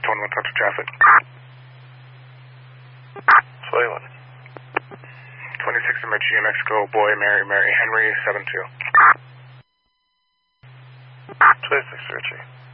21 touch of traffic. Soy 1. 26 Emergency Mexico, boy, Mary, Henry, 7-2. 26 Richie.